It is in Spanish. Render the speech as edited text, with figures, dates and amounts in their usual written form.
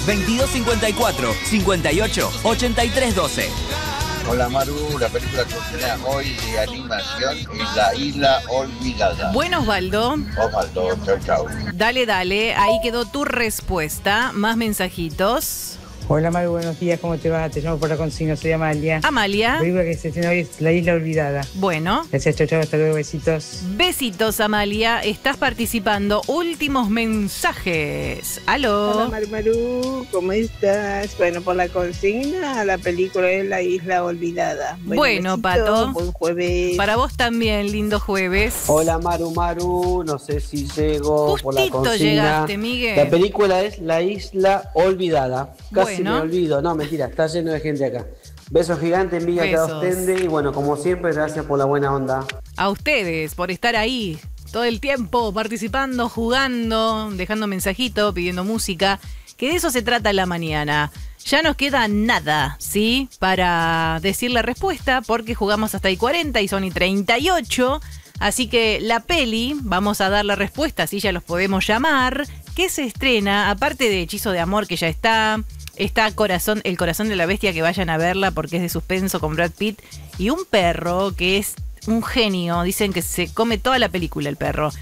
2254 58 83 12. Hola Maru, la película que estrena hoy de animación es La Isla Olvidada. Bueno, Osvaldo. Osvaldo, chau chau. Dale, ahí quedó tu respuesta. Más mensajitos. Hola Maru, buenos días, ¿cómo te va? Te llamo por la consigna, soy Amalia. Amalia. La película que se estrena hoy es La Isla Olvidada. Bueno. Gracias, chau, hasta luego, besitos. Besitos, Amalia. Estás participando. Últimos mensajes. ¿Aló? Hola Maru, ¿cómo estás? Bueno, por la consigna, la película es La Isla Olvidada. Bueno, Pato. Buen jueves. Para vos también, lindo jueves. Hola Maru, no sé si llego por la Justito consigna. llegaste, Miguel. La película es La Isla Olvidada. Casi Bueno. me olvido. No, mentira, está lleno de gente acá. Besos gigantes, Miguel, a Besos. todos ustedes. Y bueno, como siempre, gracias por la buena onda. A ustedes por estar ahí todo el tiempo participando, jugando, dejando mensajito, pidiendo música, que de eso se trata la mañana. Ya nos queda nada, ¿sí? Para decir la respuesta, porque jugamos hasta y 40 y son y 38. Así que la peli, vamos a dar la respuesta, así ya los podemos llamar, que se estrena, aparte de Hechizo de Amor, que ya está El Corazón de la Bestia, que vayan a verla porque es de suspenso con Brad Pitt, y un perro que es un genio, dicen que se come toda la película el perro.